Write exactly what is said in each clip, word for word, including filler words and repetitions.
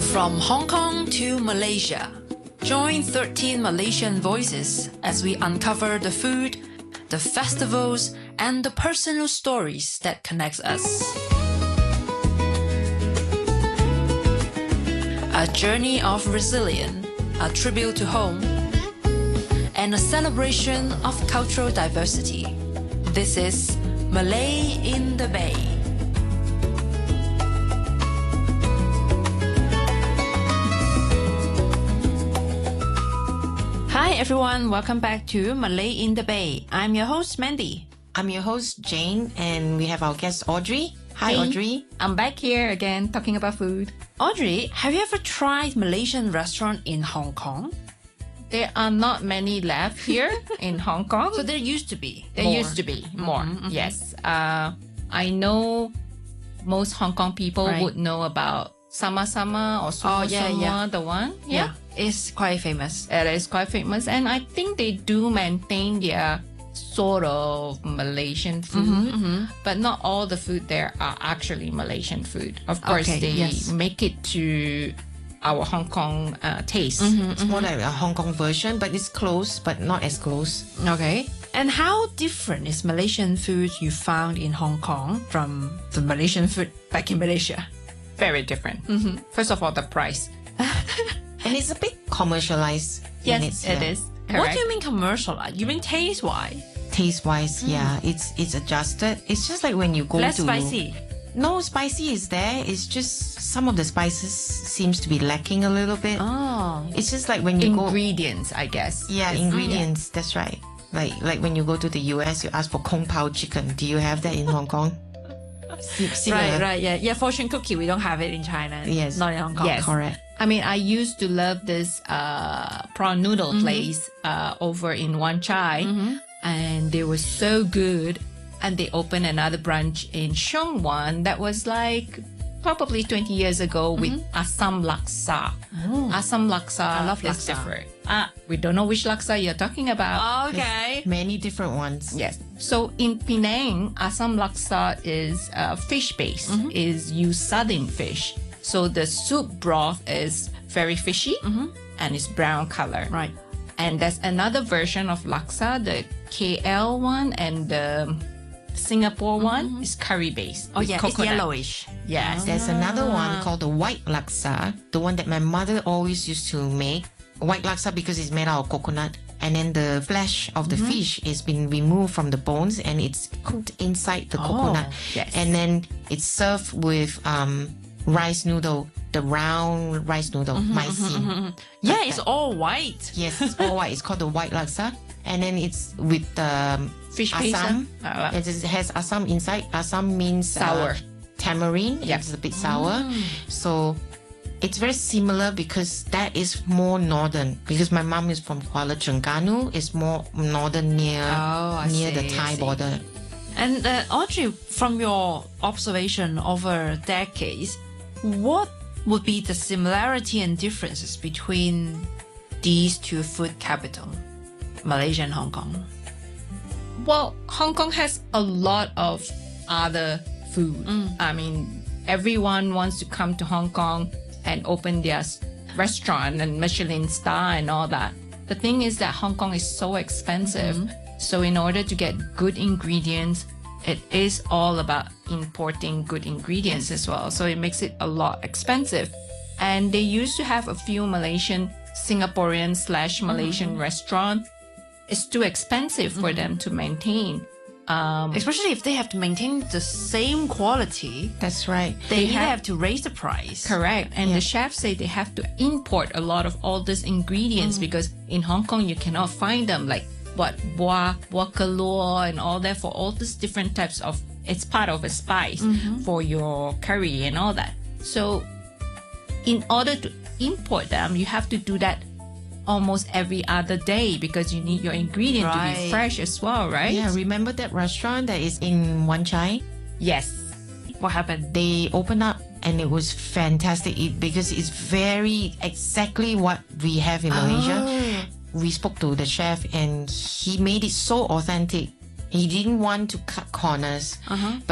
From Hong Kong to Malaysia, join thirteen Malaysian voices as we uncover the food, the festivals, and the personal stories that connect us. A journey of resilience, a tribute to home, and a celebration of cultural diversity. This is Malay in the Bay. Hi everyone, welcome back to Malay in the Bay. I'm your host Mandy. I'm your host Jane, and we have our guest Audrey. Hi, Hey. Audrey. I'm back here again talking about food. Audrey, have you ever tried Malaysian restaurant in Hong Kong? There are not many left here in Hong Kong. So there used to be. there more. used to be more. Mhm, mhm. Yes. Uh, I know most Hong Kong people Right. would know about Sama Sama or Sumo Oh, yeah, Semua, yeah. the one. Yeah, it's quite famous. It is quite famous. And I think they do maintain their sort of Malaysian food. Mm-hmm. But not all the food there are actually Malaysian food. Of course, Okay, they yes. make it to our Hong Kong uh, taste. It's more like a Hong Kong version, but it's close, but not as close. Okay. And how different is Malaysian food you found in Hong Kong from the Malaysian food back in Malaysia? Very different. First of all, the price. And it's a bit commercialized. Yes, in its, it yeah, is. What Correct. do you mean commercialized? You mean taste-wise? Taste-wise, yeah, it's it's adjusted. It's just like when you go Less to... spicy? No, spicy is there. It's just some of the spices seems to be lacking a little bit. Oh. It's just like when you go... Ingredients, I guess. Yeah, ingredients, that's right. Like like when you go to the U S, you ask for Kung Pao chicken. Do you have that in Hong Kong? Si- similar. Right, right, yeah. Yeah, fortune cookie, we don't have it in China. Yes. Not in Hong Kong. Yes. Correct. I mean, I used to love this uh, prawn noodle place uh, over in Wan Chai, and they were so good. And they opened another branch in Sheung Wan that was like probably twenty years ago with Assam Laksa. Assam Laksa I love is laksa. different. Ah, we don't know which laksa you're talking about. Okay. Many different ones. Yes. So in Penang, Assam Laksa is uh, fish based, is use sardine fish. So the soup broth is very fishy and it's brown color. Right. And there's another version of laksa, the K L one and the Singapore one is curry based. Oh, with yeah, coconut. it's yellowish. Yes. There's another one called the white laksa, the one that my mother always used to make. White laksa because it's made out of coconut, and then the flesh of the fish is been removed from the bones and it's cooked inside the coconut. yes. And then it's served with um, rice noodle, the round rice noodle, maisin. Yeah, it's all white. Yes, it's all white. It's called the white laksa, and then it's with um, Fish paste, Assam. huh? Uh, It is- has Assam inside. Assam means Sour. Uh, tamarind. Yep. It's a bit sour. So it's very similar because that is more northern. Because my mom is from Kuala Terengganu. It's more northern near Oh, I near the see, I Thai see. border. And uh, Audrey, from your observation over decades, what would be the similarity and differences between these two food capitals, Malaysia and Hong Kong? Well, Hong Kong has a lot of other food. I mean, everyone wants to come to Hong Kong and open their s- restaurant and Michelin star and all that. The thing is that Hong Kong is so expensive. So in order to get good ingredients, it is all about importing good ingredients as well. So it makes it a lot expensive. And they used to have a few Malaysian, Singaporean slash Malaysian restaurant. It's too expensive for them to maintain. Um, Especially if they have to maintain the same quality, That's right. they, They either have- have to raise the price. Correct. And Yeah. the chefs say they have to import a lot of all these ingredients because in Hong Kong you cannot find them, like what buah, buah kelor and all that, for all these different types of, it's part of a spice for your curry and all that. So in order to import them, you have to do that almost every other day because you need your ingredient to Right. be fresh as well, right? Yeah, remember that restaurant that is in Wan Chai? Yes. What happened? They opened up and it was fantastic it, because it's very exactly what we have in Malaysia. Oh. We spoke to the chef and he made it so authentic. He didn't want to cut corners, Uh-huh. but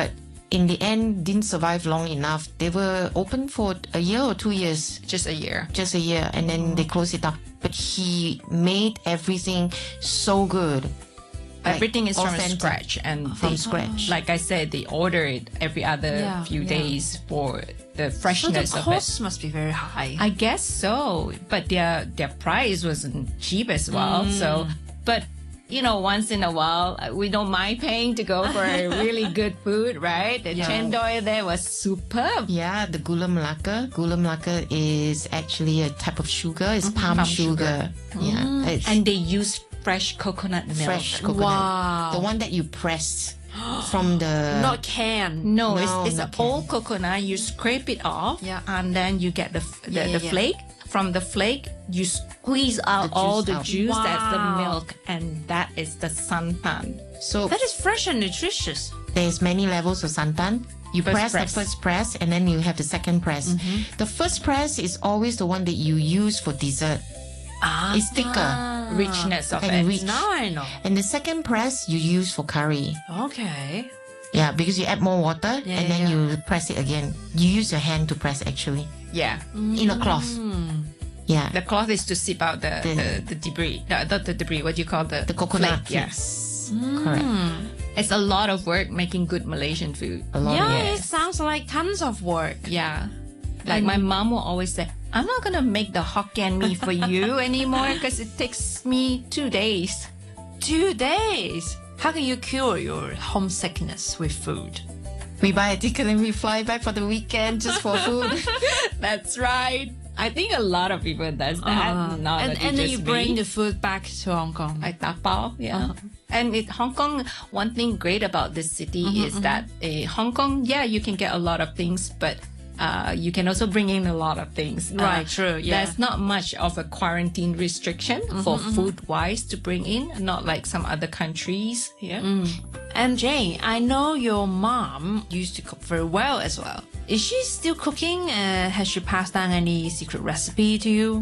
in the end didn't survive long enough. They were open for a year or two years, Just a year. just a year, and then they closed it down. But he made everything so good. Like, Everything is from authentic. scratch, and From they- scratch. Like I said, they order it every other Yeah, few yeah. days for the So the freshness of it. cost must be very high. I guess so, but their their price wasn't cheap as well. So, but you know, once in a while, uh, we don't mind paying to go for really good food, right? The Yeah. chendol there was superb. Yeah, the gula melaka. Gula melaka is actually a type of sugar. It's palm, Palm sugar. Yeah, it's And they use fresh coconut milk. fresh coconut. Wow. The one that you pressed from the Not can. No, No, it's, it's not an can. old coconut. You scrape it off, Yeah. and then you get the f- the, Yeah, yeah, the yeah. flake. From the flake, you squeeze out The all juice the out. juice. That's the Wow. milk, and that is the santan. so That is fresh and nutritious. there's many levels of santan. You First press, press. the first press, and then you have the second press. The first press is always the one that you use for dessert. Ah. It's thicker. Richness of And it. rich. Now I know. And the second press you use for curry. Okay. Yeah, because you add more water Yeah, and yeah, then yeah. you press it again. You use your hand to press actually. Yeah. In a cloth. Yeah. The cloth is to sip out the, The- the, the debris. No, not the debris. What do you call the The coconut. flake? Yeah. Yes. Correct. It's a lot of work making good Malaysian food. A lot Yeah, of it sounds like tons of work. Yeah. Like my mom will always say, I'm not going to make the Hokkien mee for you anymore because it takes me two days. Two days. How can you cure your homesickness with food? We buy a ticket and we fly back for the weekend just for food. That's right. I think a lot of people does that. Uh, Not and that and then just you bring me. the food back to Hong Kong. I tapao, yeah. And it, Hong Kong, one thing great about this city is that uh, Hong Kong, yeah, you can get a lot of things, but uh, you can also bring in a lot of things. Uh, Right, true, yeah. There's not much of a quarantine restriction for food-wise to bring in, not like some other countries here. And Jane, I know your mom used to cook very well as well. Is she still cooking? Uh, has she passed down any secret recipe to you?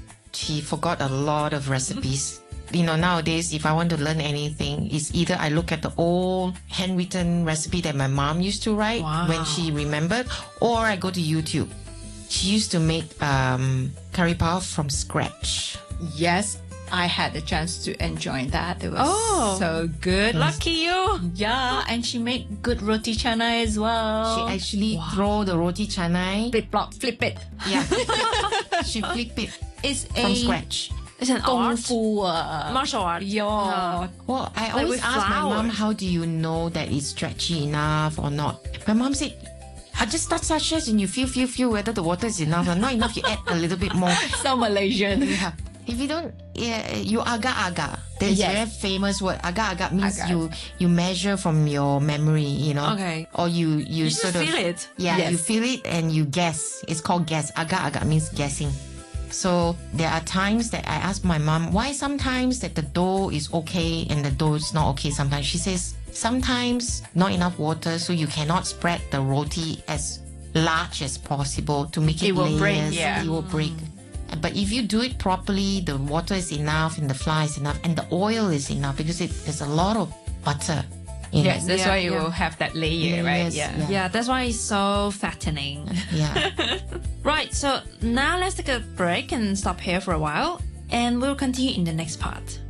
She forgot a lot of recipes. You know, nowadays, if I want to learn anything, it's either I look at the old handwritten recipe that my mom used to write Wow. when she remembered, or I go to YouTube. She used to make um, curry puff from scratch. Yes, I had the chance to enjoy that. It was Oh. so good. Lucky you. Yeah, and she made good roti canai as well. She actually throw the roti canai. flip flop, flip it. Yeah. She flip it It's from a scratch. It's an kung art. fu. Uh, Martial art. yeah. Well, I always with ask my mom, flowers. how do you know that it's stretchy enough or not? My mom said, I just start such as and you feel, feel, feel whether the water is enough or not enough, you add a little bit more. So Malaysian. Yeah. If you don't, yeah, you agak-agak. There's Yes. a very famous word. Agak-agak means Agak. you you measure from your memory, you know. Okay. Or you you, You just sort of feel it. Yeah, Yes. you feel it and you guess. It's called guess. Agak-agak means guessing. So there are times that I ask my mom why sometimes that the dough is okay and the dough is not okay sometimes. She says sometimes not enough water so you cannot spread the roti as large as possible to make it, It will break, layers. yeah. It will break. But if you do it properly, the water is enough and the flour is enough and the oil is enough because it, there's a lot of butter in Yes, it. that's Yeah, why you yeah. will have that layer, right? Layers, Yeah. yeah. Yeah, that's why it's so fattening. Yeah. Right, so now let's take a break and stop here for a while, and we'll continue in the next part.